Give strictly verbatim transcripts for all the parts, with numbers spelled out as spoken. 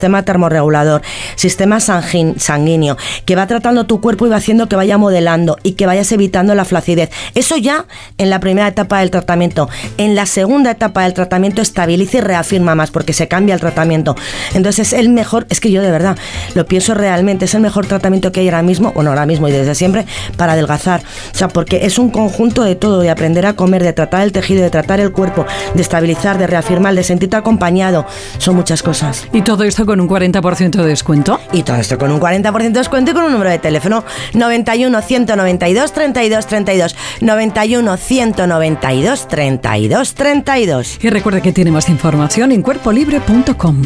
sistema termorregulador, sistema sanguíneo, que va tratando tu cuerpo y va haciendo que vaya modelando y que vayas evitando la flacidez. Eso ya en la primera etapa del tratamiento. En la segunda etapa del tratamiento estabiliza y reafirma más porque se cambia el tratamiento. Entonces es el mejor, es que yo de verdad lo pienso realmente, es el mejor tratamiento que hay ahora mismo, bueno, ahora mismo y desde siempre, para adelgazar. O sea, porque es un conjunto de todo, de aprender a comer, de tratar el tejido, de tratar el cuerpo, de estabilizar, de reafirmar, de sentirte acompañado. Son muchas cosas. Y todo esto con un cuarenta por ciento de descuento. Y todo esto con un cuarenta por ciento de descuento y con un número de teléfono noventa y uno, ciento noventa y dos, treinta y dos, treinta y dos. noventa y uno, ciento noventa y dos, treinta y dos, treinta y dos. Y recuerda que tiene más información en cuerpo libre punto com.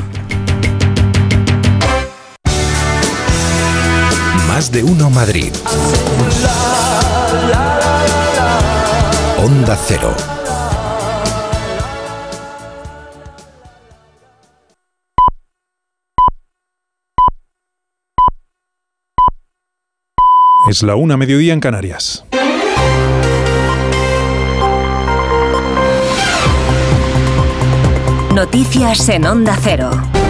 Más de uno Madrid. Onda Cero. Es la una, mediodía en Canarias. Noticias en Onda Cero.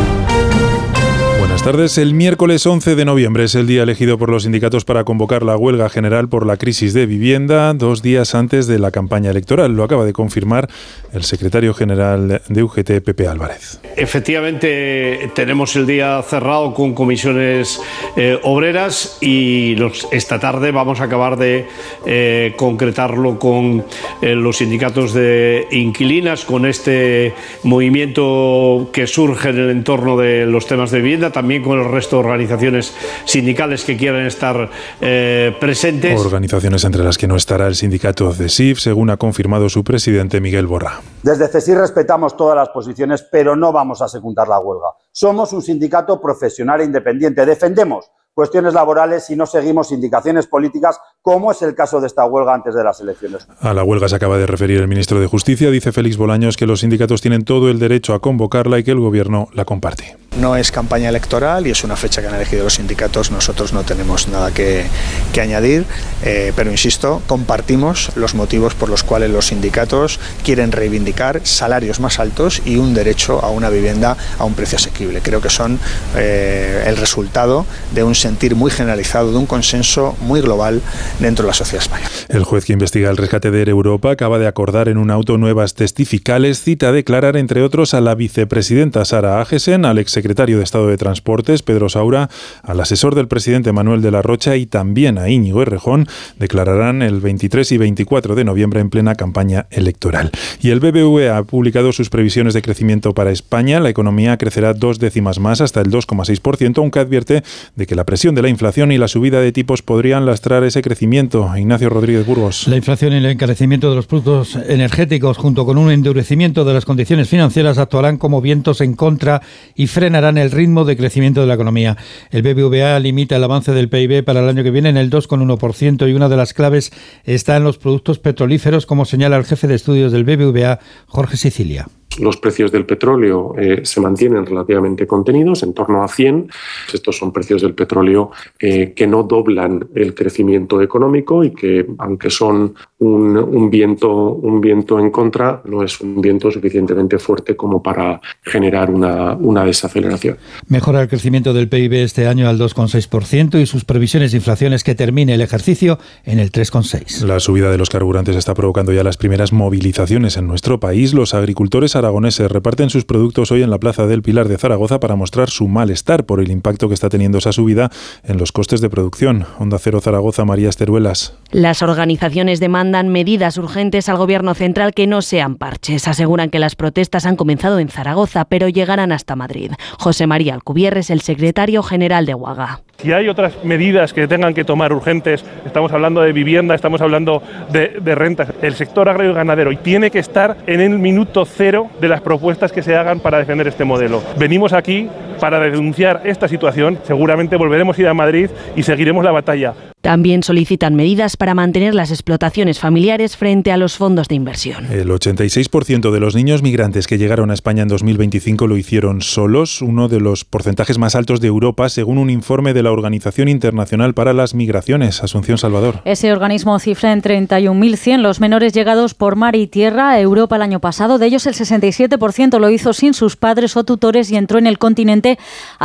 Buenas tardes. El miércoles once de noviembre es el día elegido por los sindicatos para convocar la huelga general por la crisis de vivienda, dos días antes de la campaña electoral. Lo acaba de confirmar el secretario general de U G T, Pepe Álvarez. Efectivamente, tenemos el día cerrado con comisiones eh, obreras y los, esta tarde vamos a acabar de eh, concretarlo con eh, los sindicatos de inquilinas, con este movimiento que surge en el entorno de los temas de vivienda, también con el resto de organizaciones sindicales que quieran estar eh, presentes. Organizaciones entre las que no estará el sindicato C E S I F, según ha confirmado su presidente Miguel Borra. Desde C E S I F respetamos todas las posiciones, pero no vamos a secundar la huelga. Somos un sindicato profesional e independiente. Defendemos cuestiones laborales y no seguimos indicaciones políticas, como es el caso de esta huelga antes de las elecciones. A la huelga se acaba de referir el ministro de Justicia. Dice Félix Bolaños que los sindicatos tienen todo el derecho a convocarla y que el gobierno la comparte. No es campaña electoral y es una fecha que han elegido los sindicatos. Nosotros no tenemos nada que, que añadir, eh, pero insisto, compartimos los motivos por los cuales los sindicatos quieren reivindicar salarios más altos y un derecho a una vivienda a un precio asequible. Creo que son eh, el resultado de un sentir muy generalizado, de un consenso muy global dentro de la sociedad española. El juez que investiga el rescate de Air Europa acaba de acordar en un auto nuevas testificales. Cita a declarar, entre otros, a la vicepresidenta Sara Agesen, al exsecretario de Estado de Transportes Pedro Saura, al asesor del presidente Manuel de la Rocha y también a Íñigo Errejón. Declararán el veintitrés y veinticuatro de noviembre en plena campaña electoral. Y el B B V A ha publicado sus previsiones de crecimiento para España. La economía crecerá dos décimas más, hasta el dos coma seis por ciento, aunque advierte de que la presión de la inflación y la subida de tipos podrían lastrar ese crecimiento. Ignacio Rodríguez Burgos. La inflación y el encarecimiento de los productos energéticos, junto con un endurecimiento de las condiciones financieras, actuarán como vientos en contra y frenarán el ritmo de crecimiento de la economía. El B B V A limita el avance del P I B para el año que viene en el dos coma uno por ciento y una de las claves está en los productos petrolíferos, como señala el jefe de estudios del B B V A, Jorge Sicilia. Los precios del petróleo eh, se mantienen relativamente contenidos, en torno a cien. Estos son precios del petróleo eh, que no doblan el crecimiento económico y que, aunque son un, un, viento, un viento en contra, no es un viento suficientemente fuerte como para generar una, una desaceleración. Mejora el crecimiento del P I B este año al dos coma seis por ciento y sus previsiones de inflación es que termine el ejercicio en el tres coma seis por ciento. La subida de los carburantes está provocando ya las primeras movilizaciones en nuestro país. Los agricultores aragoneses reparten sus productos hoy en la Plaza del Pilar de Zaragoza para mostrar su malestar por el impacto que está teniendo esa subida en los costes de producción. Onda Cero Zaragoza, María Esteruelas. Las organizaciones demandan medidas urgentes al Gobierno central que no sean parches. Aseguran que las protestas han comenzado en Zaragoza, pero llegarán hasta Madrid. José María Alcubierre es el secretario general de UAGA. Si hay otras medidas que tengan que tomar urgentes, estamos hablando de vivienda, estamos hablando de, de rentas, el sector agrario y ganadero y tiene que estar en el minuto cero de las propuestas que se hagan para defender este modelo. Venimos aquí para denunciar esta situación, seguramente volveremos a ir a Madrid y seguiremos la batalla. También solicitan medidas para mantener las explotaciones familiares frente a los fondos de inversión. El ochenta y seis por ciento de los niños migrantes que llegaron a España en dos mil veinticinco lo hicieron solos, uno de los porcentajes más altos de Europa, según un informe de la Organización Internacional para las Migraciones. Asunción Salvador. Ese organismo cifra en treinta y un mil cien los menores llegados por mar y tierra a Europa el año pasado. De ellos, el sesenta y siete por ciento lo hizo sin sus padres o tutores y entró en el continente